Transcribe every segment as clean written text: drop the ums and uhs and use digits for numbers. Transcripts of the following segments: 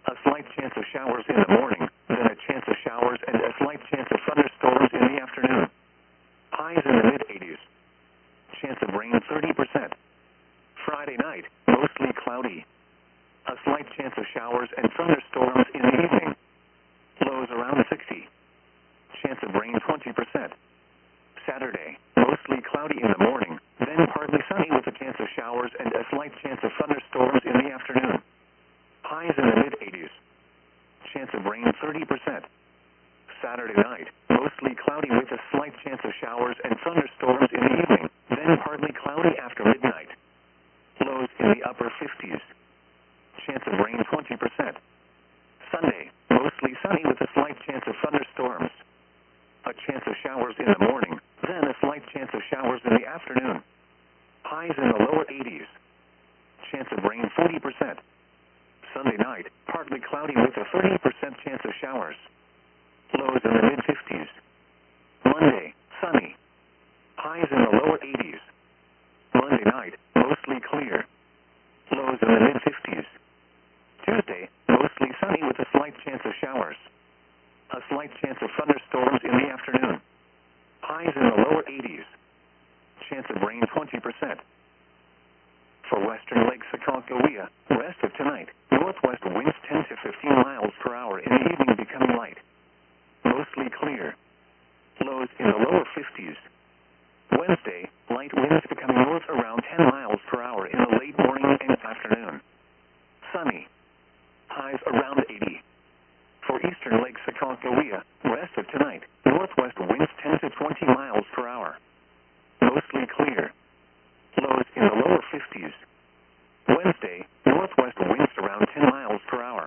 A slight chance of showers in the morning, then a chance of showers and a slight chance of thunderstorms in the afternoon. Highs in the mid-80s. Chance of rain 30%. Friday night, mostly cloudy. A slight chance of showers and thunderstorms in the evening. Lows around 60. Chance of rain 20%. Saturday, mostly cloudy in the morning, then partly sunny with a chance of showers and a slight chance of thunderstorms in the afternoon. Highs in the mid-80s. Chance of rain 30%. Saturday night, mostly cloudy with a slight chance of showers and thunderstorms in the evening, then partly cloudy after midnight. Lows in the upper 50s. Chance of rain 20%. Sunday, mostly sunny with a slight chance of thunderstorms. A chance of showers in the morning, then a slight chance of showers in the afternoon. Highs in the lower 80s. Chance of rain 40%. Sunday night, partly cloudy with a 30% chance of showers. Lows in the mid-50s. Monday, sunny. Highs in the lower 80s. Monday night, mostly clear. Lows in the mid-50s. Tuesday, mostly sunny with a slight chance of showers. A slight chance of thunderstorms in the afternoon. Highs in the lower 80s. Chance of rain 20%. For western Lake Sakalkawea, rest of tonight, northwest winds 10 to 15 miles per hour in the evening becoming light. Mostly clear. Lows in the lower 50s. Wednesday, light winds becoming north around 10 miles per hour in the late morning and afternoon. Sunny. Highs around 80. For eastern Lake Sakalkawea, rest of tonight, northwest winds 10 to 20 miles per hour. Mostly clear. Lows in the lower 50s. Wednesday, northwest winds around 10 miles per hour.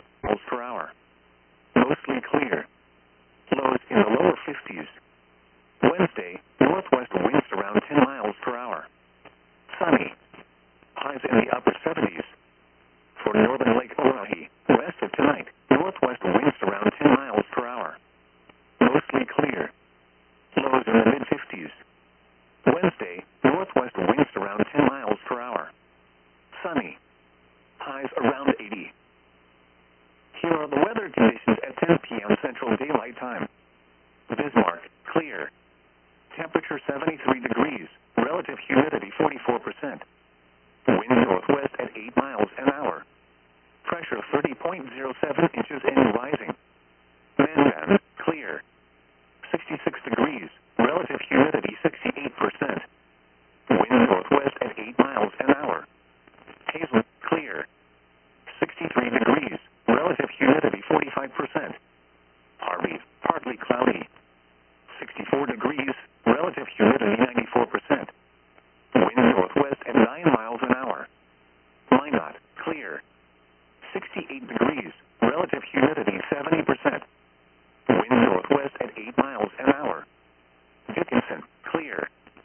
Mostly clear. Lows in the lower 50s. Wednesday, northwest winds around 10 miles per hour. Sunny. Highs in the upper 70s. For northern Lake Oahe, rest of tonight, northwest winds around 10 miles per hour. Mostly clear. Lows in the mid-50s. Wednesday, northwest winds around 10 miles per hour. Sunny. Highs around 80. Here are the weather conditions at 10 p.m. Central Daylight Time. Bismarck, clear. Temperature 73 degrees. Relative humidity 44%. Wind northwest at 8 miles an hour. Pressure 30.07 inches and rising. Mandan, clear. 66 degrees. Relative humidity 68%. Wind northwest at 8 miles an hour. Hazel, clear. 63 degrees. Relative humidity 45%. Harvey, partly cloudy. 64 degrees. Relative humidity 94%. Wind northwest at 9 miles an hour. Minot, clear. 68 degrees. Relative humidity 70%. Wind northwest at 8 miles an hour. Dickinson, clear.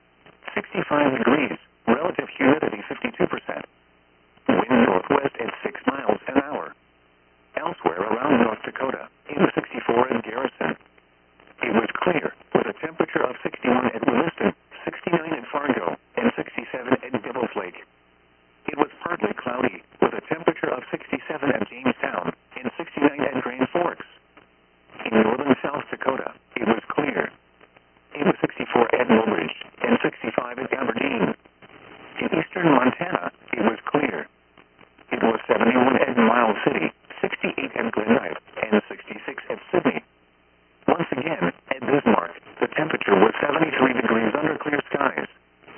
65 degrees. Relative humidity 52%. Wind northwest at 6 miles an hour. Elsewhere around North Dakota, it was 64 in Garrison. It was clear, with a temperature of 61 at Williston, 69 at Fargo, and 67 at Devils Lake. It was partly cloudy, with a temperature of 67 at Jamestown, and 69 at Grand Forks. In northern South Dakota, it was clear. It was 64 at Mobridge, and 65 at Aberdeen. In eastern Montana, it was clear. It was 71 at Miles City, 68 at Glendive, and 66 at Sydney. Once again, at Bismarck, the temperature was 73 degrees under clear skies.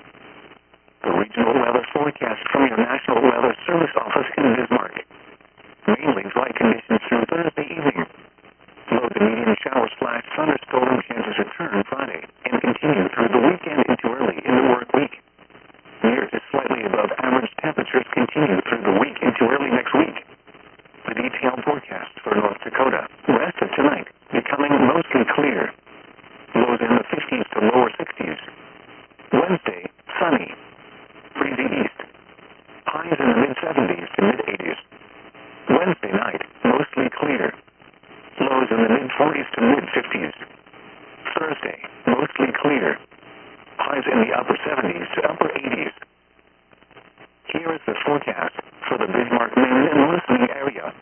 The regional weather forecast from your National Weather Service office in Bismarck. Mainly dry conditions through Thursday evening. Low to medium showers, flash thunderstorm chances return Friday and continue through the weekend into early in the work week. Near to slightly above average temperatures continue through the week into early next week. The detailed forecast for North Dakota, rest of tonight, becoming mostly clear. Lows in the 50s to lower 60s. Wednesday, sunny. Breezy east. Highs in the mid-70s to mid-80s. Wednesday night, mostly clear. Lows in the mid-40s to mid-50s. Thursday, mostly clear. Highs in the upper 70s to upper 80s. Here is the forecast for the Bismarck, Maine and listening area.